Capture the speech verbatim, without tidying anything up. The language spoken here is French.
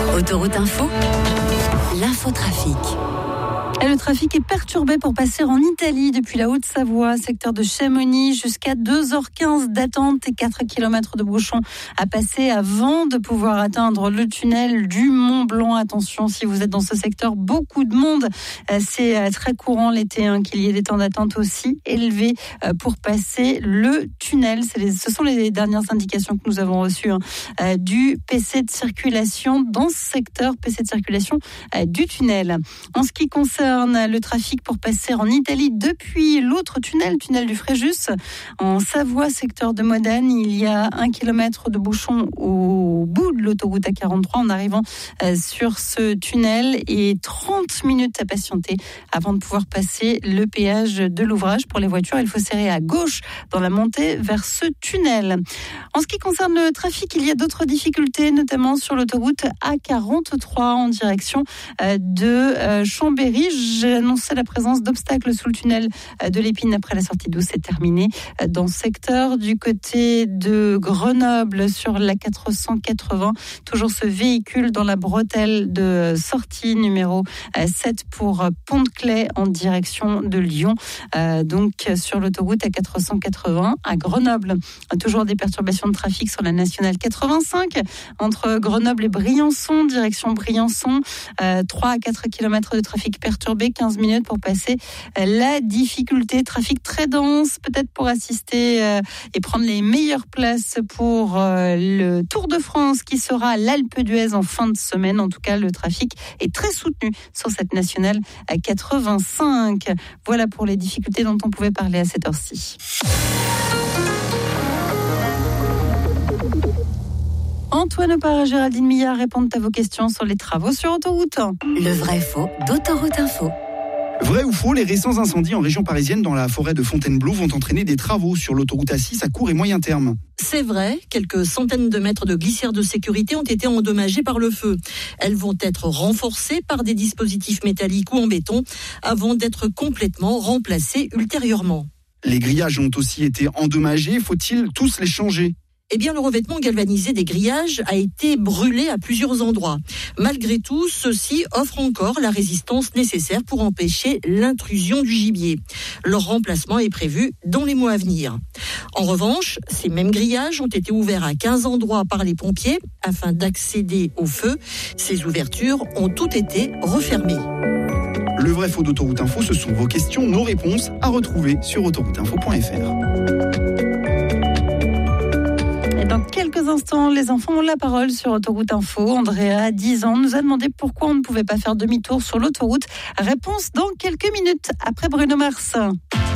Autoroute Info, l'infotrafic. Et le trafic est perturbé pour passer en Italie depuis la Haute-Savoie, secteur de Chamonix, jusqu'à deux heures quinze d'attente et quatre kilomètres de bouchons à passer avant de pouvoir atteindre le tunnel du Mont-Blanc. Attention, si vous êtes dans ce secteur, beaucoup de monde. C'est très courant l'été hein, qu'il y ait des temps d'attente aussi élevés pour passer le tunnel. C'est les, ce sont les dernières indications que nous avons reçues hein, du P C de circulation dans ce secteur, P C de circulation du tunnel. En ce qui concerne le trafic pour passer en Italie depuis l'autre tunnel, tunnel du Fréjus, en Savoie, secteur de Modane, il y a un kilomètre de bouchon au bout de l'autoroute A quarante-trois en arrivant sur ce tunnel et trente minutes à patienter avant de pouvoir passer le péage de l'ouvrage. Pour les voitures, il faut serrer à gauche dans la montée vers ce tunnel. En ce qui concerne le trafic, il y a d'autres difficultés, notamment sur l'autoroute A quarante-trois en direction de Chambéry. J'ai annoncé la présence d'obstacles sous le tunnel de l'Épine après la sortie d'eau. C'est terminé dans le secteur du côté de Grenoble sur la quatre cent quatre-vingts. Toujours ce véhicule dans la bretelle de sortie numéro sept pour Pont-de-Claix en direction de Lyon. Donc sur l'autoroute A quatre cent quatre-vingts à Grenoble. Toujours des perturbations de trafic sur la nationale quatre-vingt-cinq entre Grenoble et Briançon, direction Briançon. trois à quatre kilomètres de trafic perturbé. quinze minutes pour passer la difficulté. Trafic très dense, peut-être pour assister euh, et prendre les meilleures places pour euh, le Tour de France qui sera à l'Alpe d'Huez en fin de semaine. En tout cas, le trafic est très soutenu sur cette nationale à quatre-vingt-cinq. Voilà pour les difficultés dont on pouvait parler à cette heure-ci. Antoine Opar et Géraldine Millard répondent à vos questions sur les travaux sur autoroute. Le vrai faux d'Autoroute Info. Vrai ou faux, les récents incendies en région parisienne dans la forêt de Fontainebleau vont entraîner des travaux sur l'autoroute A six à court et moyen terme. C'est vrai, quelques centaines de mètres de glissières de sécurité ont été endommagées par le feu. Elles vont être renforcées par des dispositifs métalliques ou en béton avant d'être complètement remplacées ultérieurement. Les grillages ont aussi été endommagés, faut-il tous les changer ? Eh bien, le revêtement galvanisé des grillages a été brûlé à plusieurs endroits. Malgré tout, ceux-ci offrent encore la résistance nécessaire pour empêcher l'intrusion du gibier. Leur remplacement est prévu dans les mois à venir. En revanche, ces mêmes grillages ont été ouverts à quinze endroits par les pompiers afin d'accéder au feu. Ces ouvertures ont toutes été refermées. Le vrai faux d'Autoroute Info, ce sont vos questions, nos réponses à retrouver sur autoroute info point f r. Dans quelques instants, les enfants ont la parole sur Autoroute Info. Andrea, dix ans, nous a demandé pourquoi on ne pouvait pas faire demi-tour sur l'autoroute. Réponse dans quelques minutes après Bruno Mars.